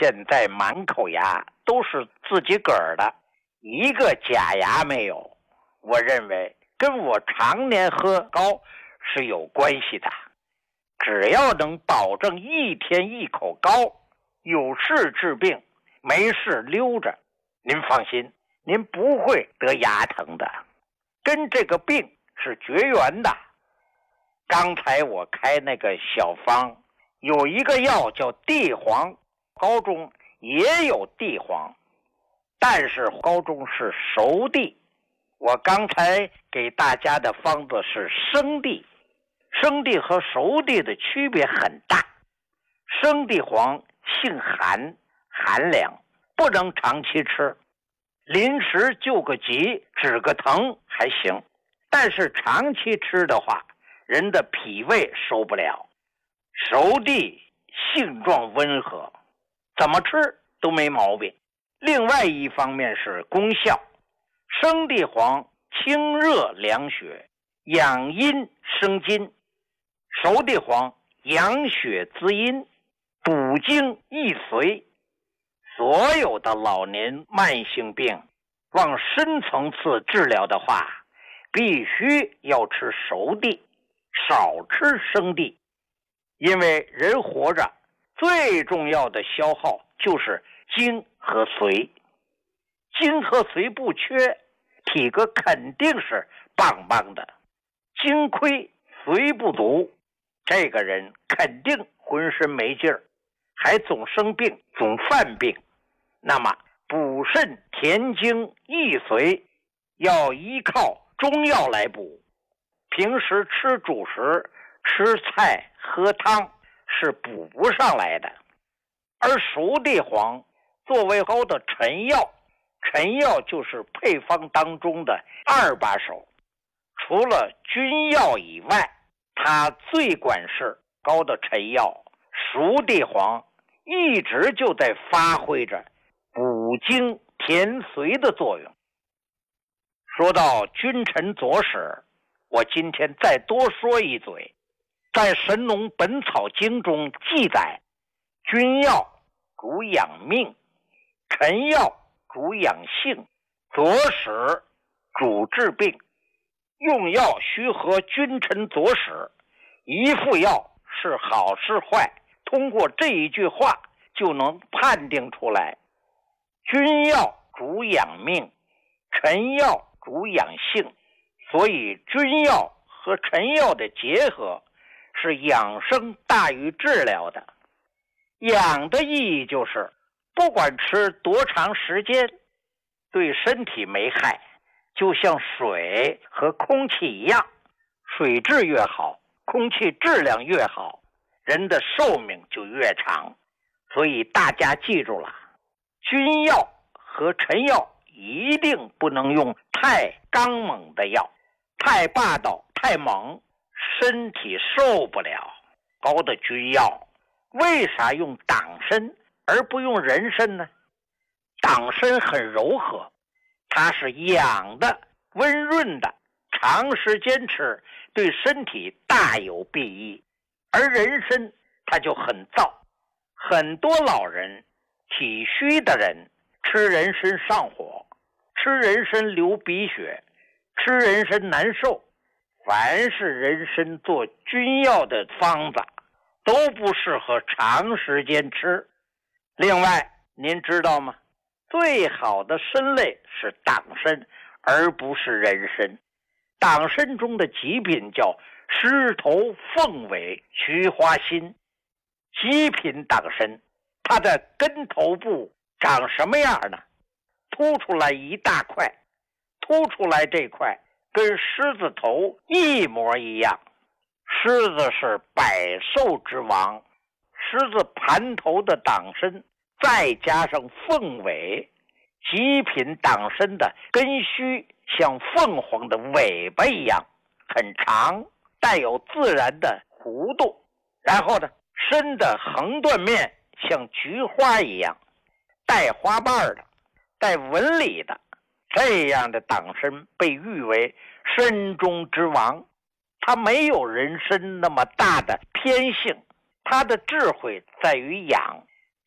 现在满口牙都是自己个儿的，一个假牙没有。我认为跟我常年喝膏是有关系的。只要能保证一天一口膏，有事治病，没事溜着，您放心，您不会得牙疼的，跟这个病是绝缘的。刚才我开那个小方有一个药叫地黄，膏中也有地黄，但是膏中是熟地。我刚才给大家的方子是生地，生地和熟地的区别很大。生地黄性寒，寒凉，不能长期吃，临时救个急止个疼还行，但是长期吃的话，人的脾胃受不了。熟地性状温和，怎么吃都没毛病。另外一方面是功效，生地黄清热凉血，养阴生津；熟地黄养血滋阴，补精益髓。所有的老年慢性病往深层次治疗的话，必须要吃熟地，少吃生地。因为人活着最重要的消耗就是精和髓，精和髓不缺，体格肯定是棒棒的。精亏髓不足，这个人肯定浑身没劲儿，还总生病总犯病。那么补肾填精益髓要依靠中药来补，平时吃主食吃菜喝汤是补不上来的。而熟地黄作为膏的臣药，臣药就是配方当中的二把手，除了君药以外，它最管事膏的臣药熟地黄一直就在发挥着补精填髓的作用。说到君臣佐使，我今天再多说一嘴。在《神农本草经》中记载，君药主养命，臣药主养性，佐使主治病。用药须合君臣佐使，一副药是好是坏，通过这一句话就能判定出来。君药主养命，臣药主养性，所以君药和臣药的结合是养生大于治疗的。养的意义就是不管吃多长时间，对身体没害，就像水和空气一样，水质越好，空气质量越好，人的寿命就越长。所以大家记住了，君药和臣药一定不能用太刚猛的药，太霸道太猛，身体受不了。膏的君药为啥用党参而不用人参呢？党参很柔和，它是养的温润的，长时间吃对身体大有裨益。而人参它就很燥，很多老人体虚的人吃人参上火，吃人参流鼻血，吃人参难受。凡是人参做君药的方子都不适合长时间吃。另外您知道吗？最好的参类是党参，而不是人参。党参中的极品叫狮头凤尾菊花心。极品党参它的根头部长什么样呢？凸出来一大块，凸出来这块跟狮子头一模一样。狮子是百兽之王，狮子盘头的党参再加上凤尾，极品党参的根须像凤凰的尾巴一样，很长，带有自然的弧度。然后呢，参的横断面像菊花一样，带花瓣的，带纹理的。这样的党参被誉为参中之王。它没有人参那么大的偏性，它的智慧在于养，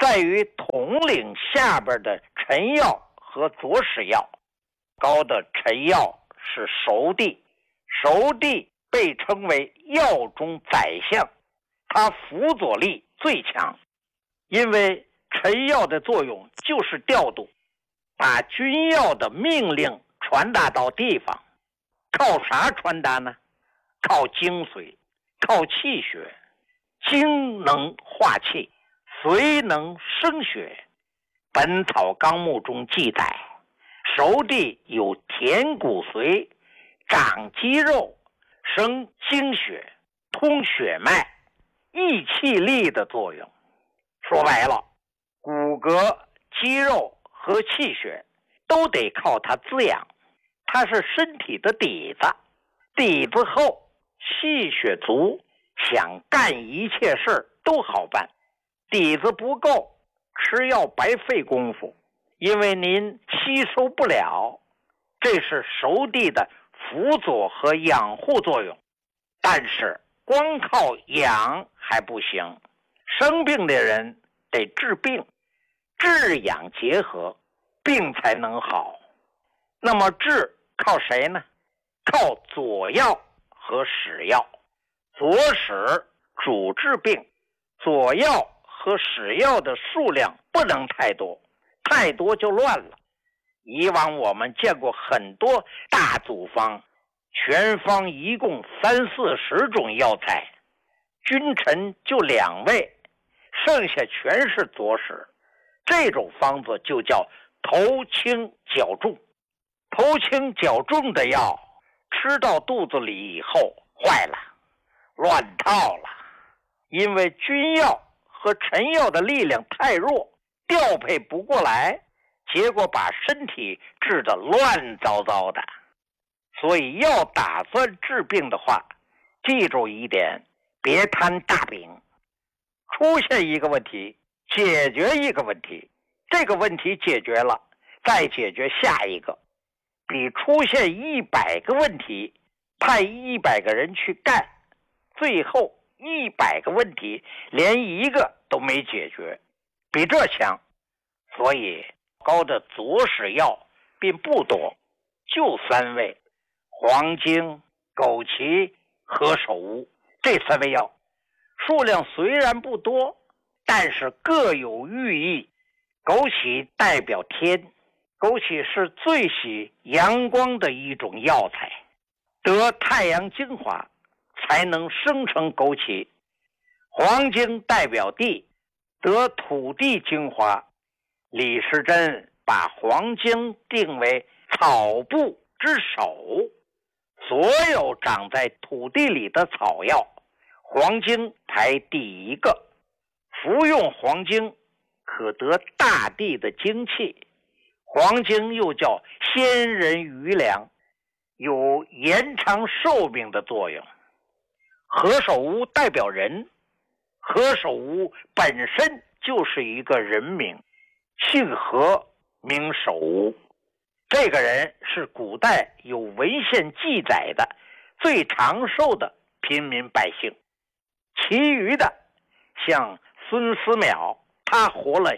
在于统领下边的臣要和佐使要。高的臣要是熟地，熟地被称为要中宰相，他辅佐力最强，因为臣要的作用就是调度，把军要的命令传达到地方。靠啥传达呢？靠精髓，靠气血。精能化气，髓能生血。本草纲目中记载，熟地有填骨髓、长肌肉、生精血、通血脉、益气力的作用。说白了，骨骼、肌肉和气血都得靠它滋养，它是身体的底子，底子厚，气血足，想干一切事都好办。底子不够，吃药白费功夫，因为您吸收不了。这是熟地的辅佐和养护作用。但是光靠养还不行，生病的人得治病，治养结合，病才能好。那么治靠谁呢？靠佐药和使药。佐使主治病，佐药和使药的数量不能太多，太多就乱了。以往我们见过很多大组方，全方一共30-40种药材，君臣就2位，剩下全是佐使。这种方子就叫头轻脚重。头轻脚重的药吃到肚子里以后坏了，乱套了，因为君药和臣药的力量太弱，调配不过来，结果把身体治得乱糟糟的。所以要打算治病的话，记住一点，别摊大饼。出现一个问题，解决一个问题，这个问题解决了，再解决下一个，比出现100个问题，派100个人去干，最后100个问题连一个都没解决，比这强。所以高的佐使药并不多，就3味：黄精、枸杞、何首乌。这3味药数量虽然不多，但是各有寓意。枸杞代表天，枸杞是最喜阳光的一种药材，得太阳精华才能生成枸杞。黄精代表地，得土地精华。李时珍把黄精定为草部之首，所有长在土地里的草药，黄精排第一个。服用黄精可得大地的精气，黄精又叫仙人余粮，有延长寿命的作用。何首乌代表人，何首乌本身就是一个人名，姓何名首乌。这个人是古代有文献记载的最长寿的平民百姓。其余的像孙思邈，他活了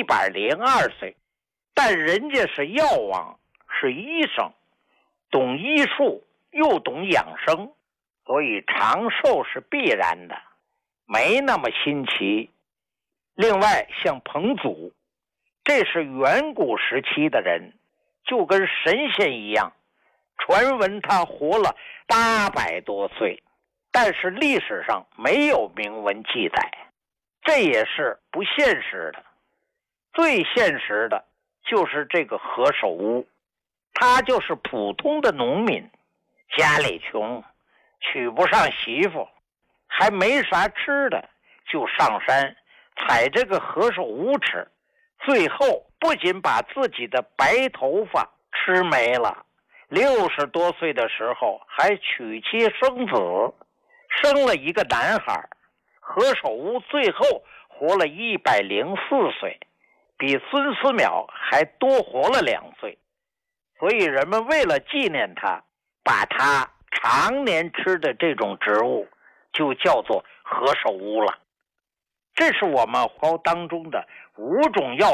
102岁，但人家是药王，是医生，懂医术又懂养生，所以长寿是必然的，没那么新奇。另外像彭祖，这是远古时期的人，就跟神仙一样，传闻他活了800多岁，但是历史上没有明文记载，这也是不现实的。最现实的就是这个何首乌，他就是普通的农民，家里穷，娶不上媳妇，还没啥吃的，就上山采这个何首乌吃，最后不仅把自己的白头发吃没了，60多岁的时候还娶妻生子，生了一个男孩。何首乌最后活了104岁，比孙思邈还多活了2岁。所以人们为了纪念他，把他常年吃的这种植物就叫做何首乌了。这是我们黄当中的 5种药